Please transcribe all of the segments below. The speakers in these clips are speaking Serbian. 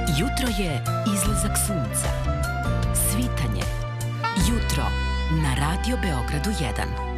Jutro je izlazak sunca. Svitanje. Jutro na Radio Beogradu 1.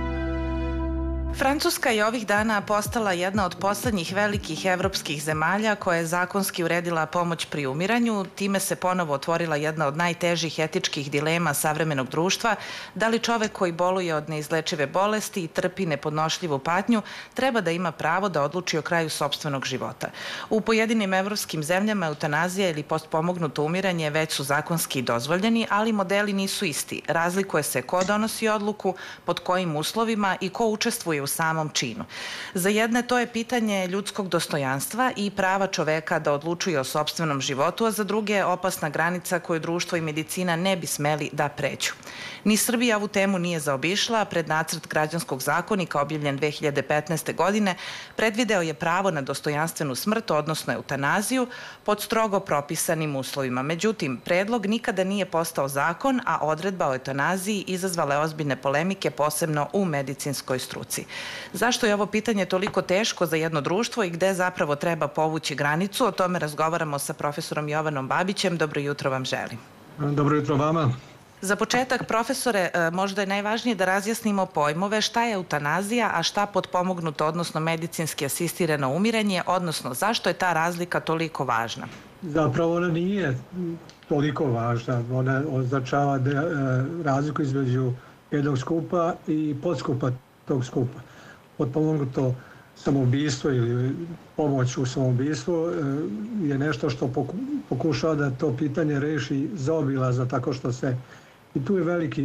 Francuska je ovih dana postala jedna od poslednjih velikih evropskih zemalja koja je zakonski uredila pomoć pri umiranju. Time se ponovo otvorila jedna od najtežih etičkih dilema savremenog društva, da li čovek koji boluje od neizlečive bolesti i trpi nepodnošljivu patnju treba da ima pravo da odluči o kraju sopstvenog života. U pojedinim evropskim zemljama eutanazija ili postpomognuto umiranje već su zakonski dozvoljeni, ali modeli nisu isti. Razlikuje se ko donosi odluku, pod kojim uslovima i ko učestvuje u samom činu. Za jedne to je pitanje ljudskog dostojanstva i prava čoveka da odlučuje o sopstvenom životu, a za druge je opasna granica koju društvo i medicina ne bi smeli da pređu. Ni Srbija ovu temu nije zaobišla, pred nacrt građanskog zakonika objavljen 2015. godine predvideo je pravo na dostojanstvenu smrt, odnosno eutanaziju, pod strogo propisanim uslovima. Međutim, predlog nikada nije postao zakon, a odredba o eutanaziji izazvala je ozbiljne polemike, posebno u medicinskoj struci. Zašto je ovo pitanje toliko teško za jedno društvo i gde zapravo treba povući granicu? O tome razgovaramo sa profesorom Jovanom Babićem. Dobro jutro vam želim. Dobro jutro vama. Za početak, profesore, možda je najvažnije da razjasnimo pojmove šta je eutanazija, a šta potpomognuto, odnosno medicinski asistirano umiranje, odnosno zašto je ta razlika toliko važna? Zapravo ona nije toliko važna. Ona označava razliku između jednog skupa i podskupa tog skupa. Potpomognuto samoubistvo ili pomoć u samoubistvu je nešto što pokušava da to pitanje reši zaobilazno, tako što se... I tu je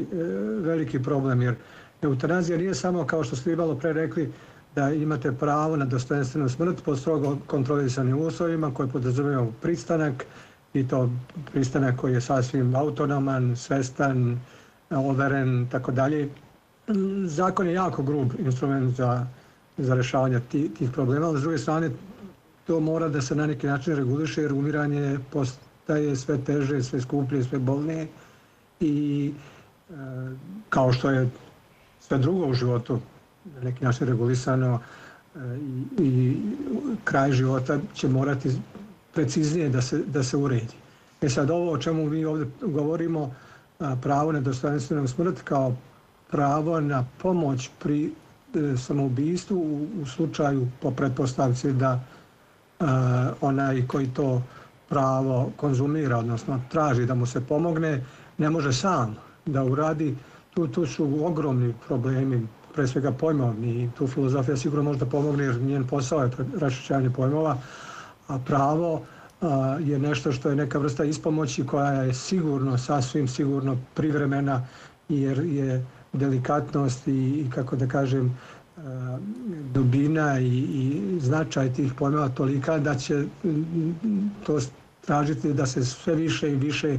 veliki problem, jer eutanazija nije samo, kao što ste vi malo pre rekli, da imate pravo na dostojanstvenu smrt pod strogo kontrolisanim uslovima koji podrazumijevaju pristanak, i to pristanak koji je sasvim autonoman, svestan, overen, tako dalje. Zakon je jako grub instrument za rešavanje tih problema, ali s druge strane to mora da se na neki način reguliše, jer umiranje postaje sve teže, sve skuplje, sve bolnije i kao što je sve drugo u životu na neki način regulisano i kraj života će morati preciznije da se uredi. Sad ovo o čemu mi ovdje govorimo, pravo na dostojanstvenu smrt kao pravo na pomoć pri samoubistvu u slučaju po pretpostavci da onaj koji to pravo konzumira, odnosno traži da mu se pomogne, ne može sam da uradi. Tu su ogromni problemi, pre svega pojmovni, i tu filozofija sigurno može da pomogne jer njen posao je raščišćavanje pojmova, a pravo je nešto što je neka vrsta ispomoći koja je sigurno, sasvim sigurno privremena, jer je delikatnost i kako da kažem dubina i značaj tih pojmova tolika da će to tražiti da se sve više i više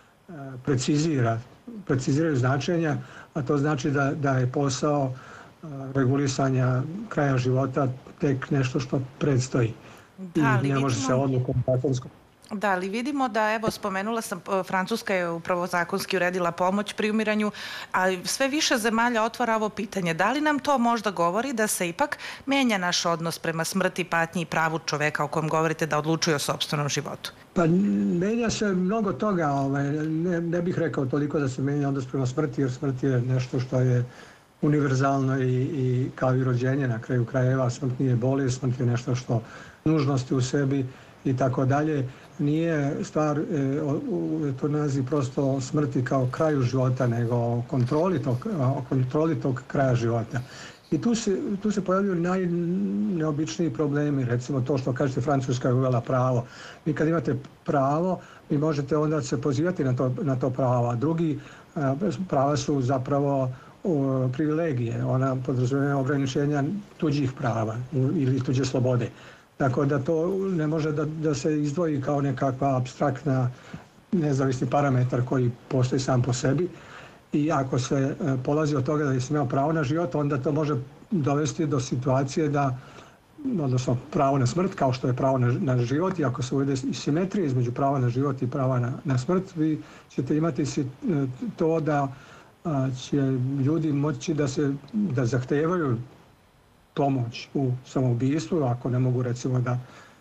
preciziraju značenja, a to znači da je posao regulisanja kraja života tek nešto što predstoji i ne može se odlukom zakonskom. Da, ali vidimo da, evo, spomenula sam, Francuska je upravo zakonski uredila pomoć pri umiranju, a sve više zemalja otvara ovo pitanje. Da li nam to možda govori da se ipak menja naš odnos prema smrti, patnji i pravu čoveka o kojem govorite da odlučuje o sopstvenom životu? Pa menja se mnogo toga, ne bih rekao toliko da se menja odnos prema smrti, jer smrt je nešto što je univerzalno i kao i rođenje na kraju krajeva. Smrt nije bolest, smrt je nešto što nužnosti u sebi i tako dalje. Nije stvar u eutanaziji prosto smrti kao kraju života, nego o kontroli tog kraja života. I tu se pojavljuju najneobičniji problemi, recimo to što kažete Francuska je uvela pravo. Vi kad imate pravo, vi možete onda se pozivati na to pravo, a drugi prava su zapravo privilegije. Ona podrazumijeva ograničenja tuđih prava ili tuđe slobode. Tako da to ne može da se izdvoji kao nekakva apstraktna nezavisni parametar koji postoji sam po sebi, i ako se polazi od toga da je imao pravo na život, onda to može dovesti do situacije da, odnosno pravo na smrt kao što je pravo na život, i ako se uvede simetrija između prava na život i prava na smrt, vi ćete imati to da će ljudi moći da zahtevaju pomoć u samoubistvu, ako ne mogu recimo da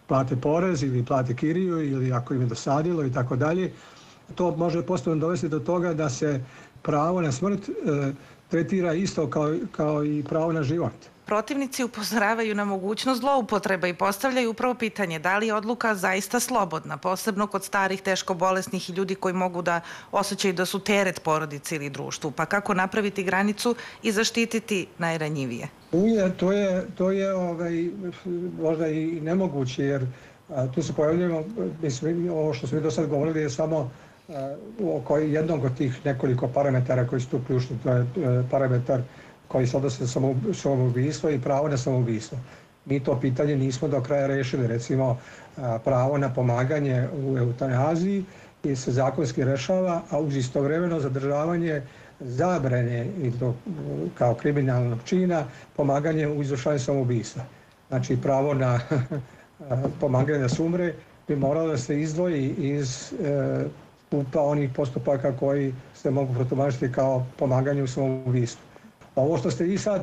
plate porez ili plate kiriju ili ako im je dosadilo i tako dalje. To može postupno dovesti do toga da se pravo na smrt tretira isto kao i pravo na život. Protivnici upozoravaju na mogućnost zloupotreba i postavljaju upravo pitanje da li je odluka zaista slobodna, posebno kod starih, teško bolesnih i ljudi koji mogu da osjećaju da su teret porodici ili društvu. Pa kako napraviti granicu i zaštititi najranjivije? To je možda i nemoguće, jer tu se pojavljamo, ovo što smo do sad govorili je samo oko jednog od tih nekoliko parametara koji su tu ključni. To je parametar koji se odnose na samoubistvo i pravo na samoubistvo. Mi to pitanje nismo do kraja rešili. Recimo, pravo na pomaganje u eutanaziji se zakonski rešava, a uz istovremeno zadržavanje zabrane i to kao kriminalnog čina pomaganje u izvršavanju samoubistva. Znači, pravo na pomaganje da se umre bi moralo da se izdvoji iz skupa onih postupaka koji se mogu protumačiti kao pomaganje u samoubistvu. Ovo što ste vi sad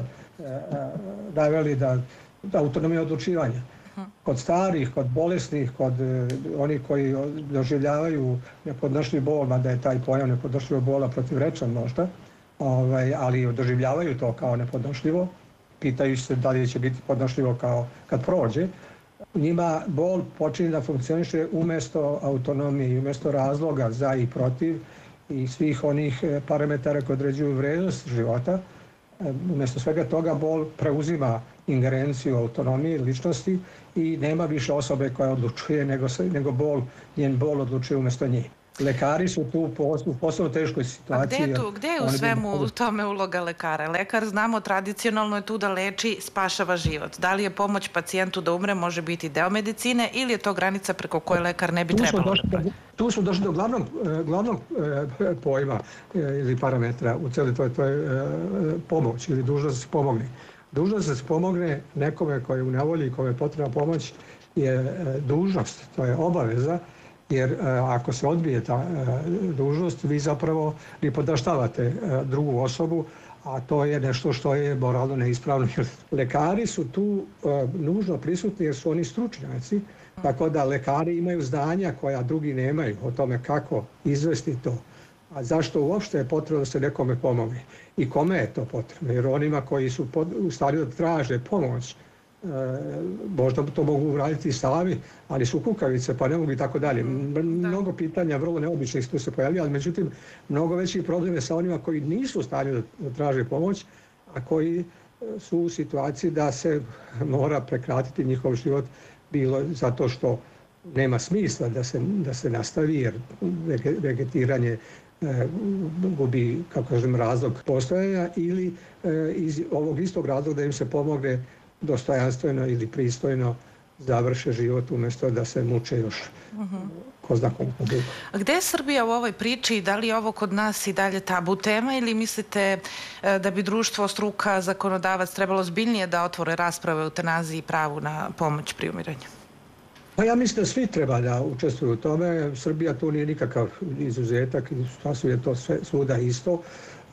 naveli da autonomija odlučivanja kod starih, kod bolesnih, kod onih koji doživljavaju nepodnošljiv bol, mada je taj pojam nepodnošljivog bola protivrečan možda, ali doživljavaju to kao nepodnošljivo, pitajući se da li će biti podnošljivo kao kad prođe. Njima bol počinje da funkcioniše umjesto autonomije i umjesto razloga za i protiv i svih onih parametara koji određuju vrednost života. Umjesto svega toga bol preuzima ingerenciju autonomije ličnosti i nema više osobe koja odlučuje nego njen bol odlučuje umjesto nje. Lekari su tu u posebno teškoj situaciji. A gde je u svemu tome uloga lekara? Lekar, znamo, tradicionalno je tu da leči, spašava život. Da li je pomoć pacijentu da umre može biti deo medicine ili je to granica preko koje lekar ne bi trebalo da pravi? Tu smo došli do glavnog pojma ili parametra u cijeli toj pomoć ili dužnost da se pomogne. Dužnost da se pomogne nekome koji je u nevolji i kome je potrebna pomoć je dužnost, to je obaveza. Jer ako se odbije ta dužnost, vi zapravo nipodaštavate drugu osobu, a to je nešto što je moralno neispravno. Lekari su tu nužno prisutni jer su oni stručnjaci, tako da lekari imaju znanja koja drugi nemaju o tome kako izvesti to. A zašto uopšte je potrebno da se nekome pomogne? I kome je to potrebno? Jer onima koji su u stanju da traže pomoć, možda to mogu uraditi i sami, ali su kukavice pa ne mogu i tako dalje. Mnogo pitanja vrlo neobičnih tu se pojavljaju, ali međutim mnogo veći problem je sa onima koji nisu u stanju da traže pomoć, a koji su u situaciji da se mora prekratiti njihov život, bilo zato što nema smisla da se nastavi jer vegetiranje gubi, kako kažem, razlog postojanja ili iz ovog istog razloga da im se pomogne dostojanstveno ili pristojno završe život umjesto da se muče još ko zna koliko dugo. A gde je Srbija u ovoj priči i da li je ovo kod nas i dalje tabu tema ili mislite da bi društvo, struka, zakonodavac trebalo ozbiljnije da otvore rasprave o eutanaziji i pravu na pomoć pri umiranju? Pa ja mislim da svi treba da učestvuju u tome. Srbija tu nije nikakav izuzetak, sasvim je to svuda isto.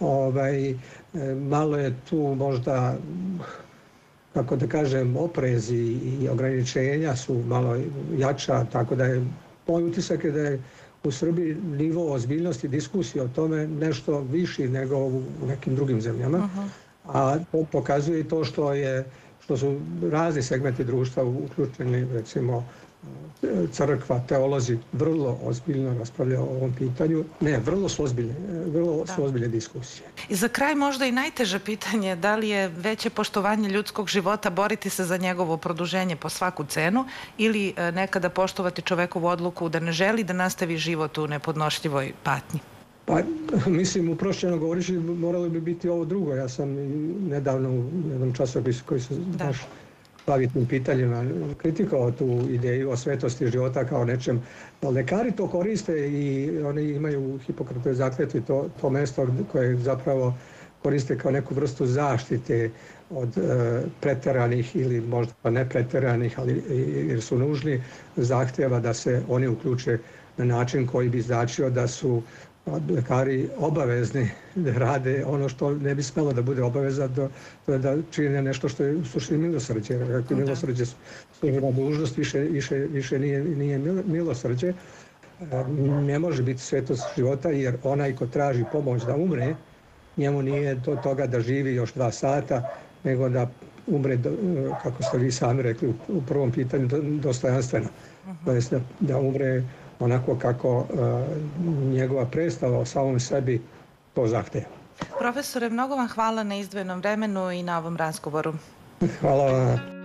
Malo je tu možda, kako da kažem, oprezi i ograničenja su malo jača, tako da je moj utisak je da je u Srbiji nivo ozbiljnosti diskusije o tome nešto viši nego u nekim drugim zemljama, a to pokazuje i to što su razni segmenti društva uključeni, recimo crkva, teolozi vrlo ozbiljno raspravljaju o ovom pitanju. Ne, vrlo su ozbiljne diskusije. I za kraj možda i najteže pitanje, da li je veće poštovanje ljudskog života boriti se za njegovo produženje po svaku cenu ili nekada poštovati čovekovu odluku da ne želi da nastavi život u nepodnošljivoj patnji? Pa, mislim, uprošćeno govoreći, moralo bi biti ovo drugo. Ja sam nedavno u jednom časopisu koji se bavi tim pitanjima kritikovao tu ideju o svetosti života kao nečem. Lekari to koriste i oni imaju u Hipokratovoj zakletvi to mesto koje zapravo koriste kao neku vrstu zaštite od preteranih ili možda ne preteranih, ali jer su nužni, zahtjeva da se oni uključe na način koji bi značio da su lekari obavezni da rade ono što ne bi smelo da bude obaveza, to je da čine nešto što je u suštini milosrđe. Ako je milosrđe službena dužnost, više nije milosrđe. Ne može biti svetost života, jer onaj ko traži pomoć da umre, njemu nije do toga da živi još 2 sata, nego da umre, kako ste vi sami rekli u prvom pitanju, dostojanstveno. To jest da umre onako kako njegova predstava o samom sebi to zahteva. Profesore, mnogo vam hvala na izdvojenom vremenu i na ovom razgovoru. Hvala vam.